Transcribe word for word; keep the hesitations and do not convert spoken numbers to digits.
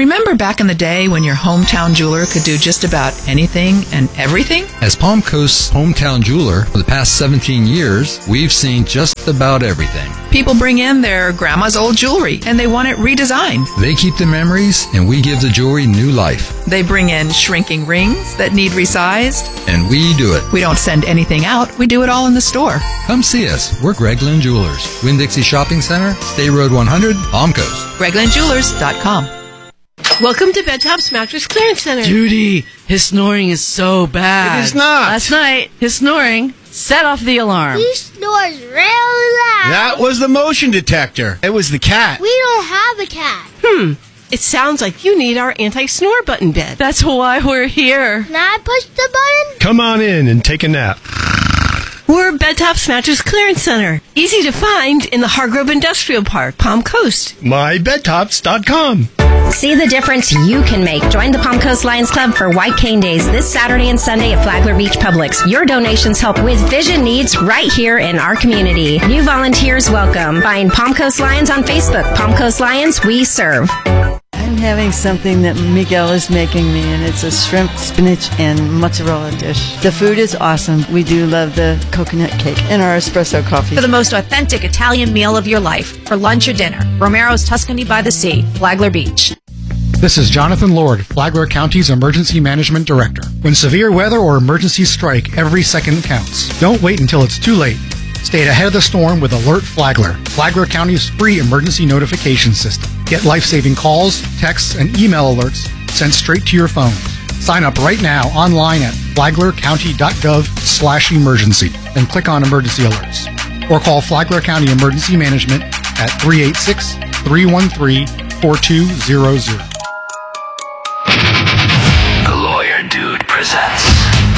Remember back in the day when your hometown jeweler could do just about anything and everything? As Palm Coast's hometown jeweler for the past seventeen years, we've seen just about everything. People bring in their grandma's old jewelry and they want it redesigned. They keep the memories and we give the jewelry new life. They bring in shrinking rings that need resized. And we do it. We don't send anything out. We do it all in the store. Come see us. We're Gregland Jewelers. Winn-Dixie Shopping Center, State Road one hundred, Palm Coast. Gregland Jewelers dot com. Welcome to Bedtop's Mattress Clearance Center. Judy, his snoring is so bad. It is not. Last night, his snoring set off the alarm. He snores really loud. That was the motion detector. It was the cat. We don't have a cat. Hmm. It sounds like you need our anti-snore button bed. That's why we're here. Can I push the button? Come on in and take a nap. We're Bedtop's Mattress Clearance Center. Easy to find in the Hargrove Industrial Park, Palm Coast. my bed tops dot com. See the difference you can make. Join the Palm Coast Lions Club for White Cane Days this Saturday and Sunday at Flagler Beach Publix. Your donations help with vision needs right here in our community. New volunteers welcome. Find Palm Coast Lions on Facebook. Palm Coast Lions, we serve. I'm having something that Miguel is making me, and it's a shrimp, spinach, and mozzarella dish. The food is awesome. We do love the coconut cake and our espresso coffee. For the most authentic Italian meal of your life, for lunch or dinner, Romero's Tuscany by the Sea, Flagler Beach. This is Jonathan Lord, Flagler County's Emergency Management Director. When severe weather or emergencies strike, every second counts. Don't wait until it's too late. Stay ahead of the storm with Alert Flagler, Flagler County's free emergency notification system. Get life-saving calls, texts, and email alerts sent straight to your phone. Sign up right now online at flagler county dot gov slash emergency and click on emergency alerts. Or call Flagler County Emergency Management at three eight six, three one three, four two zero zero.